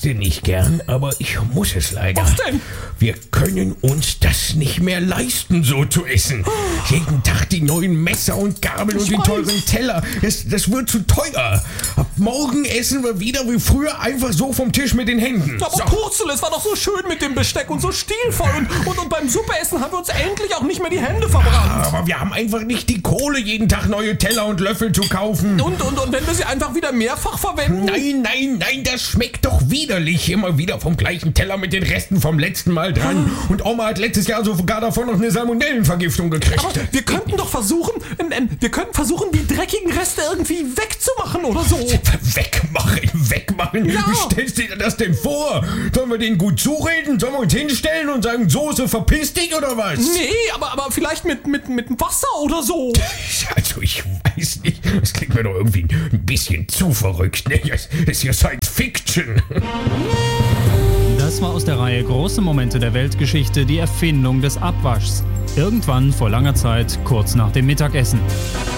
esse nicht gern, aber ich muss es leider. Was denn? Wir können uns das nicht mehr leisten, so zu essen. Jeden Tag die neuen Messer und Gabeln und die teuren Teller. Das wird zu teuer. Ab morgen essen wir wieder wie früher einfach so vom Tisch mit den Händen. Aber Purzel, es war doch so schön mit dem Besteck und so stilvoll. Und beim Suppeessen haben wir uns endlich auch nicht mehr die Hände verbrannt. Aber wir haben einfach nicht die Kohle, jeden Tag neue Teller und Löffel zu kaufen. Und wenn wir sie einfach wieder mehrfach verwenden? Nein, das schmeckt doch widerlich. Immer wieder vom gleichen Teller mit den Resten vom letzten Mal dran. Und Oma hat letztes Jahr sogar davon noch eine Salmonellenvergiftung gekriegt. Aber wir könnten doch versuchen, die dreckigen Reste irgendwie wegzumachen oder so. Wegmachen? Ja. Wie stellst du dir das denn vor? Sollen wir denen gut zureden? Sollen wir uns hinstellen und sagen, Soße, verpiss dich oder was? Nee, aber vielleicht mit Wasser oder so. Also ich weiß nicht, das klingt mir doch irgendwie ein bisschen zu verrückt. Ne? Das ist ja Science Fiction. Das war aus der Reihe Große Momente der Weltgeschichte die Erfindung des Abwaschs. Irgendwann vor langer Zeit, kurz nach dem Mittagessen.